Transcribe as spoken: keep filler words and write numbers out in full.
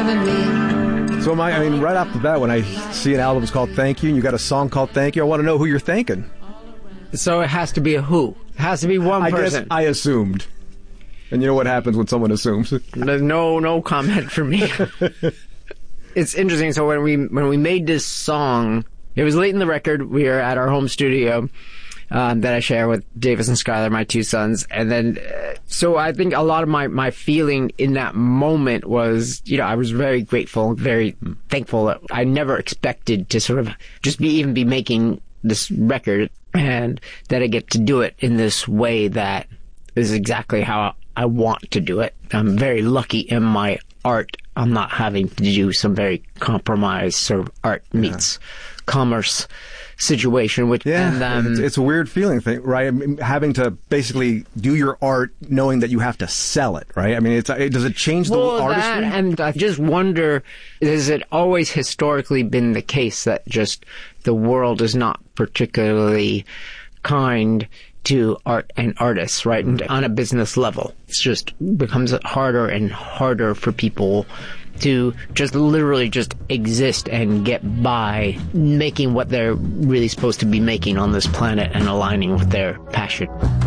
loving me. So, my, I mean, right off the bat, when I see an album called Thank You and you got a song called Thank You, I want to know who you're thanking. So it has to be a who. It has to be one I person. guess I assumed. And you know what happens when someone assumes. There's no no comment from me. It's interesting. So when we when we made this song, it was late in the record. We were at our home studio um, that I share with Davis and Skylar, my two sons. And then, uh, so I think a lot of my, my feeling in that moment was, you know, I was very grateful, very thankful that I never expected to sort of just be even be making this record, and that I get to do it in this way that is exactly how I want to do it. I'm very lucky in my art. I'm not having to do some very compromised sort of art meets yeah. commerce situation. Which yeah, and, um, it's, it's a weird feeling, thing, right? I mean, having to basically do your art, knowing that you have to sell it, right? I mean, it's it, does it change the well, artistry? That, and I just wonder: has it always historically been the case that just the world is not particularly kind to art and artists, right? And on a business level, it's just becomes harder and harder for people to just literally just exist and get by making what they're really supposed to be making on this planet and aligning with their passion.